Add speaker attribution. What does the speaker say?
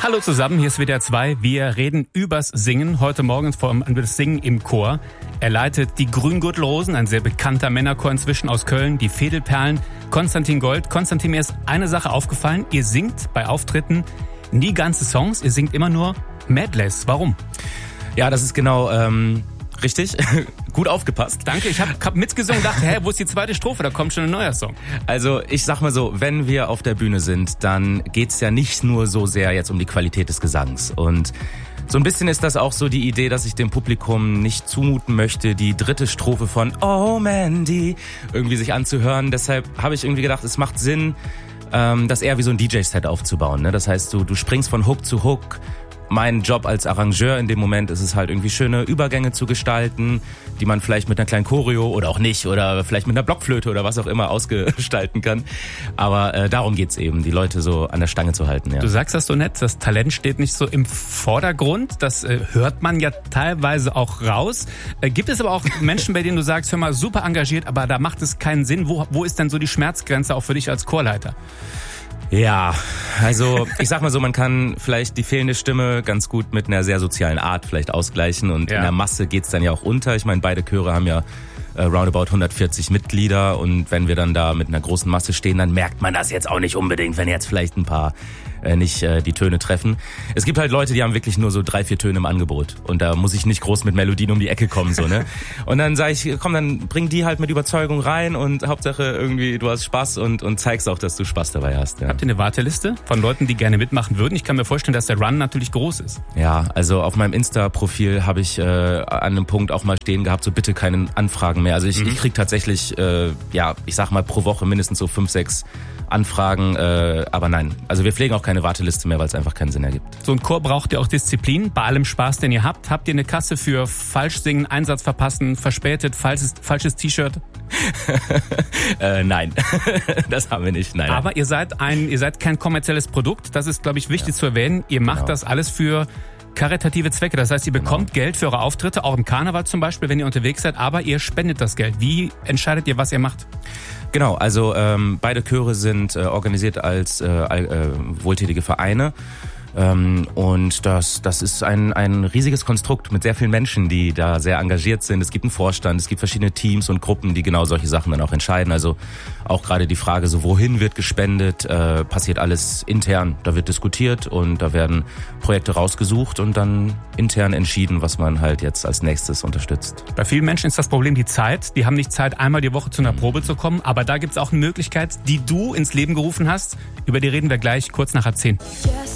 Speaker 1: Hallo zusammen, hier ist WDR 2. Wir reden übers Singen. Heute Morgen vor allem über das Singen im Chor. Er leitet die Grüngürtelrosen, ein sehr bekannter Männerchor inzwischen aus Köln, die Fädelperlen, Konstantin Gold. Konstantin, mir ist eine Sache aufgefallen. Ihr singt bei Auftritten nie ganze Songs, ihr singt immer nur Medleys. Warum?
Speaker 2: Ja, das ist genau richtig. Gut aufgepasst.
Speaker 1: Danke, ich hab mitgesungen und dachte, wo ist die zweite Strophe? Da kommt schon ein neuer Song.
Speaker 2: Also ich sag mal so, wenn wir auf der Bühne sind, dann geht's ja nicht nur so sehr jetzt um die Qualität des Gesangs. Und so ein bisschen ist das auch so die Idee, dass ich dem Publikum nicht zumuten möchte, die dritte Strophe von Oh Mandy irgendwie sich anzuhören. Deshalb habe ich irgendwie gedacht, es macht Sinn, das eher wie so ein DJ-Set aufzubauen. Ne? Das heißt, du springst von Hook zu Hook. Mein Job als Arrangeur in dem Moment ist es halt irgendwie schöne Übergänge zu gestalten, die man vielleicht mit einer kleinen Choreo oder auch nicht oder vielleicht mit einer Blockflöte oder was auch immer ausgestalten kann. Aber darum geht's eben, die Leute so an der Stange zu halten. Ja.
Speaker 1: Du sagst das so nett, das Talent steht nicht so im Vordergrund. Das hört man ja teilweise auch raus. Gibt es aber auch Menschen, bei denen du sagst, hör mal, super engagiert, aber da macht es keinen Sinn. Wo ist denn so die Schmerzgrenze auch für dich als Chorleiter?
Speaker 2: Ja, also ich sag mal so, man kann vielleicht die fehlende Stimme ganz gut mit einer sehr sozialen Art vielleicht ausgleichen und in der Masse geht's dann ja auch unter. Ich meine, beide Chöre haben ja roundabout 140 Mitglieder und wenn wir dann da mit einer großen Masse stehen, dann merkt man das jetzt auch nicht unbedingt, wenn jetzt vielleicht ein paar nicht die Töne treffen. Es gibt halt Leute, die haben wirklich nur so 3-4 Töne im Angebot und da muss ich nicht groß mit Melodien um die Ecke kommen, so, ne? Und dann sage ich, komm, dann bring die halt mit Überzeugung rein und Hauptsache irgendwie du hast Spaß und zeigst auch, dass du Spaß dabei hast. Ja.
Speaker 1: Habt ihr eine Warteliste von Leuten, die gerne mitmachen würden? Ich kann mir vorstellen, dass der Run natürlich groß ist.
Speaker 2: Ja, also auf meinem Insta-Profil habe ich an einem Punkt auch mal stehen gehabt, so bitte keine Anfragen mehr. Also ich krieg tatsächlich, ich sag mal pro Woche mindestens so 5-6 Anfragen, aber nein. Also wir pflegen auch keine Warteliste mehr, weil es einfach keinen Sinn ergibt.
Speaker 1: So ein Chor braucht ja auch Disziplin. Bei allem Spaß, den ihr habt, habt ihr eine Kasse für Falschsingen, Einsatz verpassen, verspätet, falsches T-Shirt?
Speaker 2: Nein, das haben wir nicht. Nein.
Speaker 1: Aber ihr seid kein kommerzielles Produkt. Das ist, glaube ich, wichtig zu erwähnen. Ihr macht das alles für karitative Zwecke. Das heißt, ihr bekommt Geld für eure Auftritte, auch im Karneval zum Beispiel, wenn ihr unterwegs seid, aber ihr spendet das Geld. Wie entscheidet ihr, was ihr macht?
Speaker 2: Genau, also beide Chöre sind organisiert als wohltätige Vereine. Und das ist ein riesiges Konstrukt mit sehr vielen Menschen, die da sehr engagiert sind. Es gibt einen Vorstand, es gibt verschiedene Teams und Gruppen, die genau solche Sachen dann auch entscheiden. Also auch gerade die Frage, so wohin wird gespendet, passiert alles intern. Da wird diskutiert und da werden Projekte rausgesucht und dann intern entschieden, was man halt jetzt als nächstes unterstützt.
Speaker 1: Bei vielen Menschen ist das Problem die Zeit. Die haben nicht Zeit, einmal die Woche zu einer Probe zu kommen. Aber da gibt es auch eine Möglichkeit, die du ins Leben gerufen hast. Über die reden wir gleich kurz nach 10.